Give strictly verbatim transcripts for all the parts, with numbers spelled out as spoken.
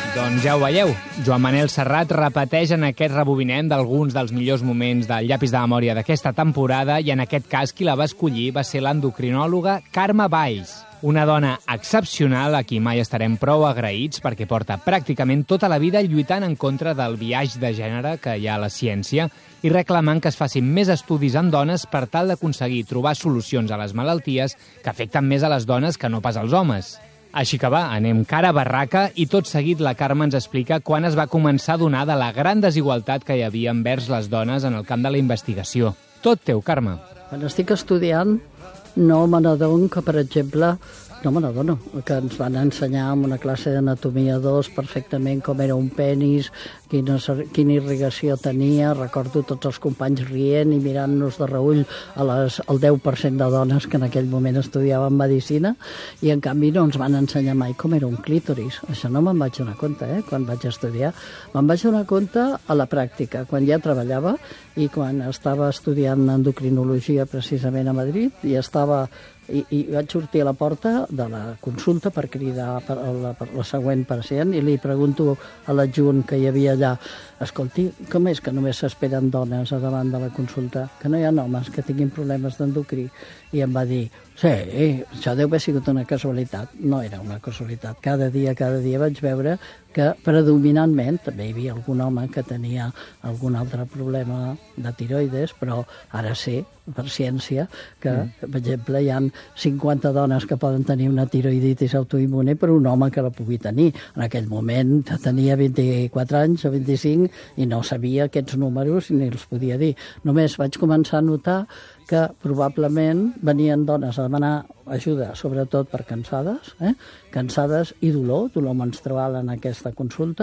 Doncs ja ho veieu, Joan Manel Serrat repeteix en aquest rebobinem d'alguns dels millors moments del llapis de memòria d'aquesta temporada i en aquest cas qui la va escollir va ser l'endocrinòloga Carme Valls, una dona excepcional a qui mai estarem prou agraïts perquè porta pràcticament tota la vida lluitant en contra del biaix de gènere que hi ha a la ciència i reclamant que es facin més estudis en dones per tal d'aconseguir trobar solucions a les malalties que afecten més a les dones que no pas als homes. Així que va, anem cara a barraca i tot seguit la Carme ens explica quan es va començar a donar de la gran desigualtat que hi havia envers les dones en el camp de la investigació. Tot teu, Carme. Quan estic estudiant no me n'adono que, per exemple, no me n'adono, que ens van ensenyar en una classe d'anatomia dos perfectament com era un penis, quina, quina irrigació tenia. Recordo tots els companys rient i mirant-nos de reull a les, al deu per cent de dones que en aquell moment estudiaven medicina i en canvi no ens van ensenyar mai com era un clítoris. Això no me'n vaig donar compte, eh, quan vaig estudiar. Me'n vaig donar compte a la pràctica, quan ja treballava i quan estava estudiant endocrinologia precisament a Madrid i estava I, i vaig sortir a la porta de la consulta per cridar per la, per la següent pacient i li pregunto a l'adjunt que hi havia allà: escolti, com és que només s'esperen dones a davant de la consulta, que no hi ha homes que tinguin problemes d'endocrí? I em va dir: sí, això deu haver sigut una casualitat. No era una casualitat. Cada dia, cada dia vaig veure que predominantment també hi havia algun home que tenia algun altre problema de tiroides, però ara sé, per ciència, que, mm. per exemple, hi ha cinquanta dones que poden tenir una tiroiditis autoimmune per un home que la pugui tenir. En aquell moment tenia vint-i-quatre anys o vint-i-cinc i no sabia aquests números ni els podia dir. Només vaig començar a notar que probablement venien dones a demanar ajuda, sobretot per cansades, eh? cansades i dolor, dolor menstrual en aquesta consulta,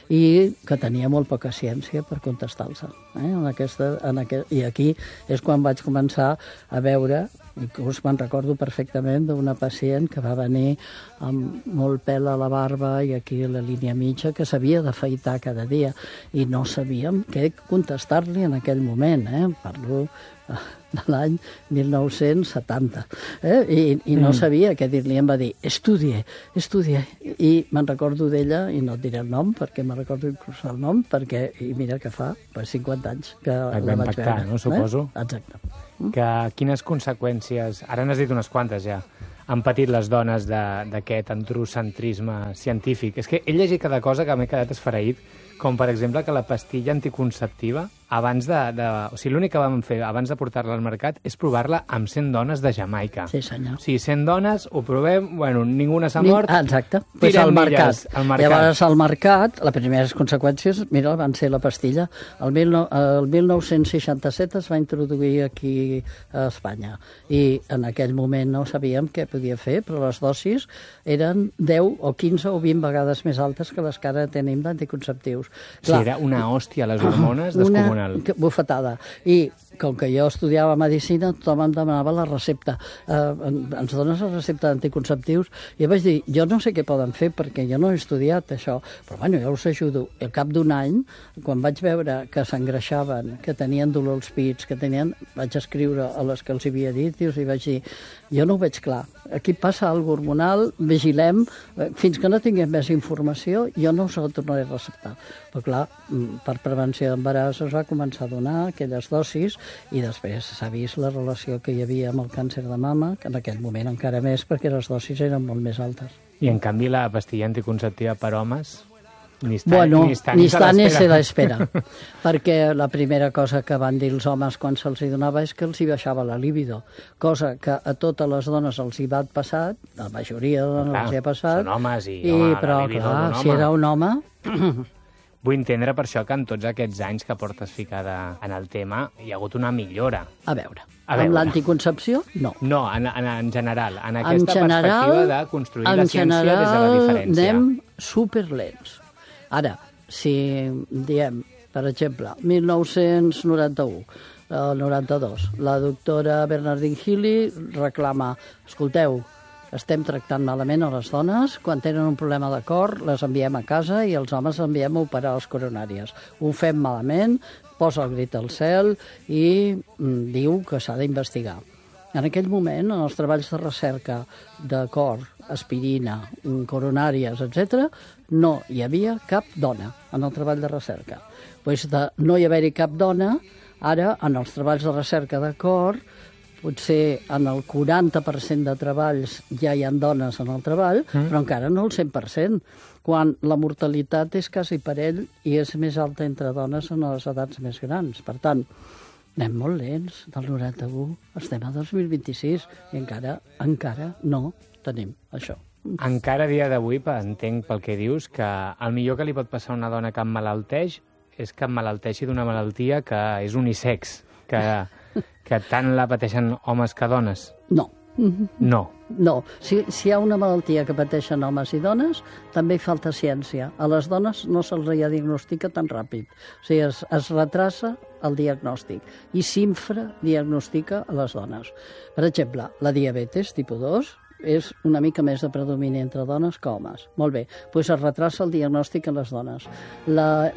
i que tenia molt poca ciència per contestar-los. Eh? En aquesta, en aquest, I aquí és quan vaig començar a veure, inclús me'n recordo perfectament d'una pacient que va venir amb molt pèl a la barba i aquí a la línia mitja, que s'havia d'afaitar cada dia, i no sabíem què contestar-li en aquell moment. Eh? Parlo de l'any mil nou-cents setanta, eh? I, i no mm. sabia què dir-li. Em va dir: estudie, estudie. I me'n recordo d'ella, i no et diré el nom, perquè me'n recordo inclús el nom, perquè, i mira que fa pues, cinquanta anys que et la vaig impactar, veure. No? Suposo. Eh? Exacte. Que, quines conseqüències, ara n'has dit unes quantes ja, han patit les dones d'aquest androcentrisme científic? És que he llegit cada cosa que m'he quedat esfereït, com per exemple que la pastilla anticonceptiva, abans de... de o sigui, l'únic que vam fer abans de portar-la al mercat és provar-la amb cent dones de Jamaica. Sí, senyor. O sigui, cent dones, ho provem, bueno, ninguna s'ha mort... Ah, exacte. Pues al mercat. al mercat. Llavors, al mercat, les primeres conseqüències, mira, van ser la pastilla. El, mil, el mil nou-cents seixanta-set es va introduir aquí a Espanya i en aquell moment no sabíem què podia fer, però les dosis eren deu o quinze o vint vegades més altes que les que ara tenim d'anticonceptius. Sí, era una hòstia, les hormones, descomunal. Una bufetada. I com que jo estudiava medicina, tothom em demanava la recepta. Eh, ens dones la recepta d'anticonceptius? I jo vaig dir, jo no sé què poden fer perquè jo no he estudiat això, però bueno, jo us ajudo. I al cap d'un any, quan vaig veure que s'engreixaven, que tenien dolor als pits, que tenien... vaig escriure a les que els havia dit i els hi vaig dir, jo no ho veig clar. Aquí passa alguna cosa hormonal, vigilem, fins que no tinguem més informació, jo no us la tornaré a receptar. Però clar, per prevenció d'embaràs es va començar a donar aquelles dosis i després s'ha vist la relació que hi havia amb el càncer de mama, que en aquell moment encara més perquè les dosis eren molt més altes. I en canvi la pastilla anticonceptiva per homes... Ni està, bueno, ni està ni, ni està, ni ni se l'espera. Perquè la primera cosa que van dir els homes quan se'ls hi donava és que els hi baixava la libido, cosa que a totes les dones els hi va passar, la majoria de dones els hi ha passat. Són homes i, i home, però, la libido clar, d'un home. Si era un home... Vull entendre per això que en tots aquests anys que portes ficada en el tema hi ha hagut una millora. A veure, a veure. amb l'anticoncepció, no. No, en, en, en general, en aquesta en general, perspectiva de construir la ciència des de la diferència. En general, anem superlents. Ara, si diem, per exemple, mil nou-cents noranta-u, el noranta-dos, la doctora Bernardine Healy reclama, escolteu, estem tractant malament a les dones, quan tenen un problema de cor les enviem a casa i els homes enviem a operar les coronàries. Ho fem malament, posa el grit al cel i mm, diu que s'ha d'investigar. En aquell moment, en els treballs de recerca de cor, aspirina, coronàries, etcètera, no hi havia cap dona en el treball de recerca. Pues de no hi haver-hi cap dona, ara, en els treballs de recerca de cor, potser en el quaranta per cent de treballs ja hi ha dones en el treball, mm. però encara no el cent per cent, quan la mortalitat és quasi parell i és més alta entre dones en les edats més grans. Per tant, anem molt lents, del noranta-u estem a dos mil vint-i-sis i encara, encara no tenim això. Encara a dia d'avui, entenc pel que dius, que el millor que li pot passar a una dona que emmalalteix és que emmalalteixi d'una malaltia que és unisex, que, que tant la pateixen homes que dones. No. No. No. Si, si hi ha una malaltia que pateixen homes i dones, també hi falta ciència. A les dones no se'ls diagnostica tan ràpid. O sigui, es, es retrasa el diagnòstic i s'infradiagnostica a les dones. Per exemple, la diabetes tipus dos és una mica més de predomini entre dones que homes. Molt bé, doncs es retrasa el diagnòstic en les dones. La,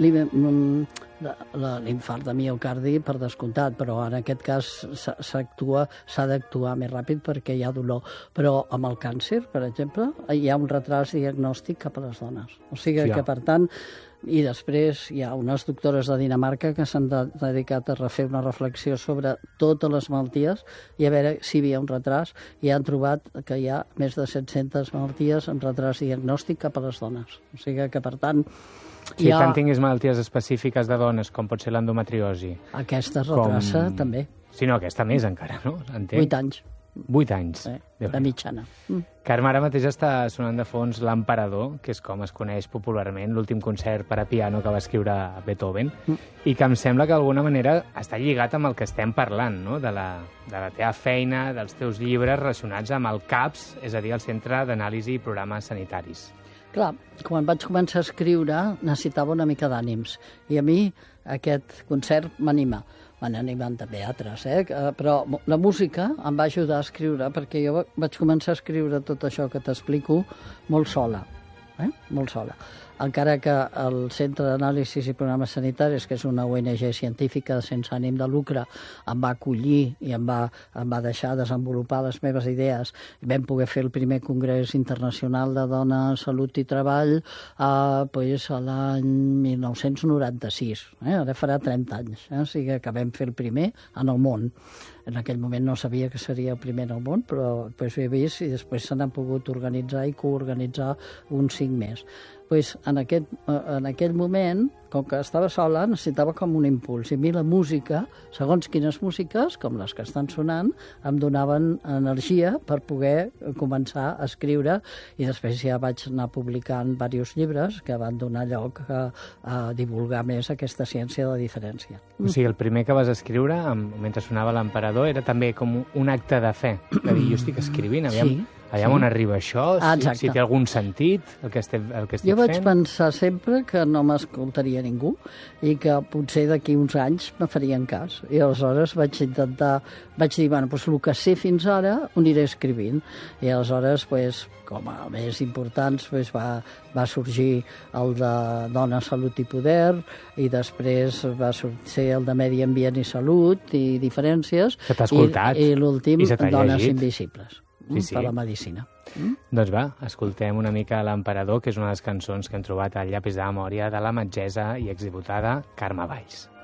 l'infart de miocardi, per descomptat, però en aquest cas s'actua, s'ha d'actuar més ràpid perquè hi ha dolor. Però amb el càncer, per exemple, hi ha un retras diagnòstic cap a les dones. O sigui sí, que, per tant, i després hi ha unes doctores de Dinamarca que s'han de, dedicat a refer una reflexió sobre totes les malalties i a veure si hi havia un retras, i han trobat que hi ha més de set-centes malalties amb retras diagnòstic cap a les dones. O sigui que, per tant... Si ha... tant tinguis malalties específiques de dones, com pot ser l'endometriosi... Aquesta retrasa com... també. Sí, no, aquesta més encara, no? Entenc. Vuit anys. Vuit anys. Eh, de mitjana. Mm. Carme, ara mateix està sonant de fons L'Emperador, que és com es coneix popularment, l'últim concert per a piano que va escriure Beethoven, mm. i que em sembla que d'alguna manera està lligat amb el que estem parlant, no? de, la, de la teva feina, dels teus llibres relacionats amb el CAPS, és a dir, el Centre d'Anàlisi i Programes Sanitaris. Clar, quan vaig començar a escriure necessitava una mica d'ànims, i a mi aquest concert m'anima. M'han animat també altres, eh? Però la música em va ajudar a escriure, perquè jo vaig començar a escriure tot això que t'explico molt sola, eh? molt sola. Encara que el Centre d'Anàlisi i Programes Sanitaris, que és una O N G científica sense ànim de lucre, em va acollir i em va, em va deixar desenvolupar les meves idees. Vam poder fer el primer Congrés Internacional de Dones, Salut i Treball eh, pues, a l'any mil nou-cents noranta-sis. Eh? Ara farà trenta anys. Eh? O sigui que vam fer el primer en el món. En aquell moment no sabia que seria el primer en el món, però pues, ho he vist i després se n'han pogut organitzar i coorganitzar uns cinc més. Pues, en, aquest, en aquell moment, com que estava sola, necessitava com un impuls. I a mi la música, segons quines músiques, com les que estan sonant, em donaven energia per poder començar a escriure, i després ja vaig anar publicant diversos llibres que van donar lloc a, a divulgar més aquesta ciència de la diferència. O sigui, el primer que vas escriure, mentre sonava L'Emperador, era també com un acte de fe, de dir, jo estic escrivint, aviam... Sí. Allà on arriba això, si, si té algun sentit el que estic, el que estic fent. Jo vaig fent. pensar sempre que no m'escoltaria ningú i que potser d'aquí uns anys me farien cas. I aleshores vaig intentar, vaig dir, bueno, doncs el que sé fins ara ho aniré escrivint. I aleshores, pues, com a més importants, pues, va, va sorgir el de Dona, Salut i Poder, i després va sorgir el de Medi Ambient i Salut i Diferències. Que t'ha escoltat. I, i l'últim, Dones llegit. Invisibles. Sí, sí. Per la medicina. Mm? Doncs va, escoltem una mica L'Emperador, que és una de les cançons que hem trobat al llapis de memòria de la metgessa i exdiputada Carme Valls.